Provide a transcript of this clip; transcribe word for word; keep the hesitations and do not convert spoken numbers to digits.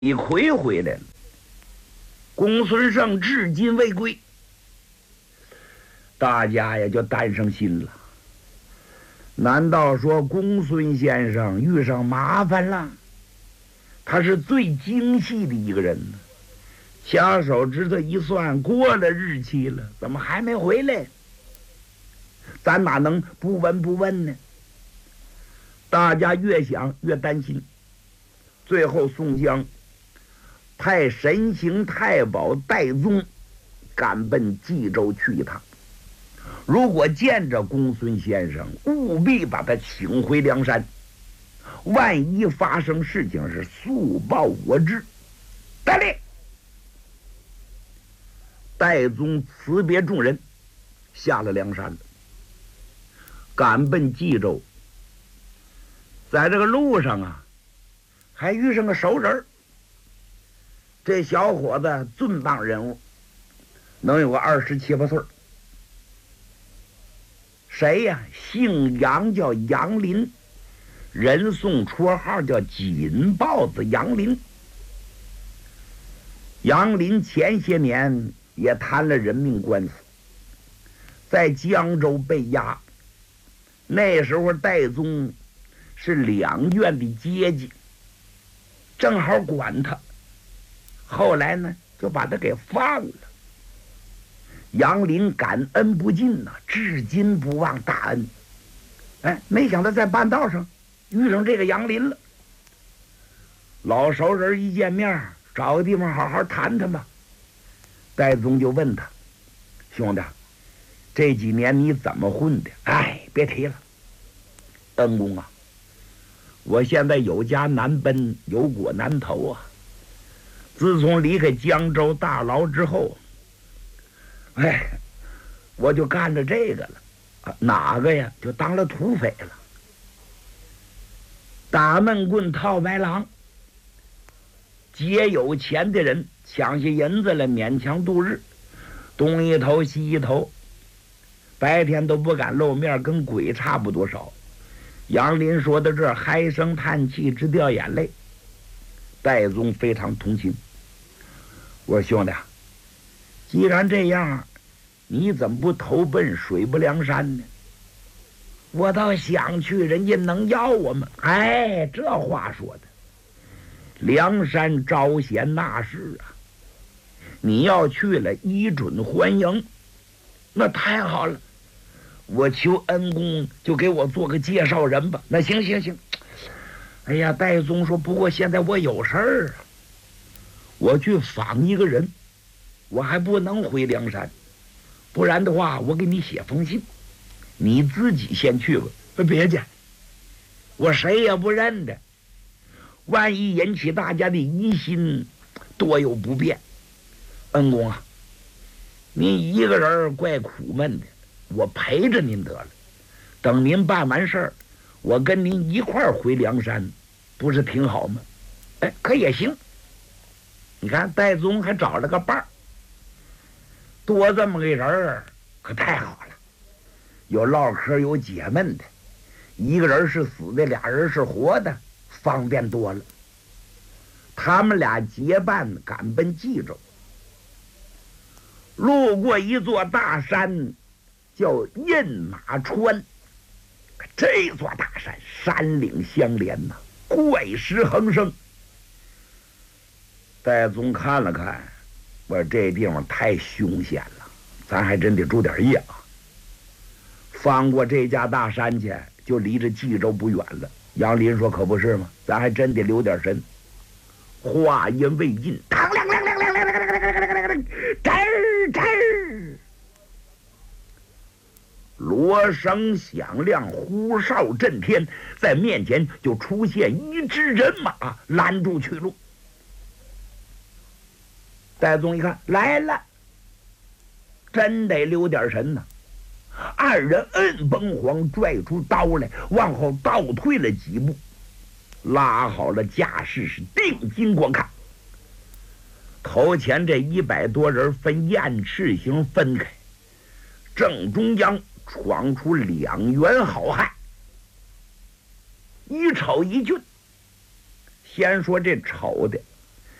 李逵回来了，公孙胜至今未归，大家也就担上心了。难道说公孙先生遇上麻烦了？他是最精细的一个人呢，掐手指头一算，过了日期了，怎么还没回来？咱哪能不闻不问呢？大家越想越担心，最后宋江派神行太保戴宗赶奔冀州去一趟，如果见着公孙先生，务必把他请回梁山，万一发生事情是速报我知。得令。戴宗辞别众人，下了梁山了，赶奔冀州。在这个路上啊，还遇上个熟人。这小伙子尊棒人物，能有个二十七八岁。谁呀？姓杨，叫杨林，人送绰号叫锦豹子杨林。杨林前些年也谈了人命官司，在江州被押。那时候戴宗是两院的阶级，正好管他。后来呢，就把他给放了。杨林感恩不尽呐、啊，至今不忘大恩。哎，没想到在半道上遇上这个杨林了。老熟人一见面，找个地方好好谈谈吧。戴宗就问他：“兄弟，这几年你怎么混的？”哎，别提了，恩公啊，我现在有家难奔，有果难投啊。自从离开江州大牢之后，哎，我就干着这个了，啊，哪个呀？就当了土匪了，打闷棍套白狼，劫有钱的人，抢下银子来勉强度日，东一头西一头，白天都不敢露面，跟鬼差不多少。杨林说到这儿，唉声叹气，直掉眼泪。戴宗非常同情，我说兄弟，既然这样，你怎么不投奔水泊梁山呢？我倒想去，人家能要我吗？哎，这话说的，梁山招贤纳士啊，你要去了，依准欢迎，那太好了。我求恩公就给我做个介绍人吧。那行行行。哎呀，戴宗说，不过现在我有事儿啊，我去访一个人，我还不能回梁山，不然的话我给你写封信，你自己先去吧。别介，我谁也不认得，万一引起大家的疑心，多有不便。恩公啊，您一个人怪苦闷的，我陪着您得了，等您办完事儿，我跟您一块儿回梁山，不是挺好吗？哎，可也行。你看戴宗还找了个伴儿，多这么个人儿可太好了，有唠嗑有解闷的，一个人是死的，俩人是活的，方便多了。他们俩结伴赶奔冀州，路过一座大山，叫印马川。这座大山山岭相连呐、啊，怪石横生。戴宗看了看，我说这地方太凶险了，咱还真得住点夜啊。翻过这家大山去，就离着冀州不远了。杨林说：“可不是吗？咱还真得留点神。”话音未尽，当啷啷啷啷啷啷啷啷啷啷啷，吱吱。锣声响亮，呼哨震天，在面前就出现一支人马，拦住去路。戴宗一看来了，真得留点神呢。二人摁崩簧，拽出刀来，往后倒退了几步，拉好了架势，是定睛观看。头前这一百多人分雁翅形分开，正中央闯出两员好汉，一丑一俊。先说这丑的，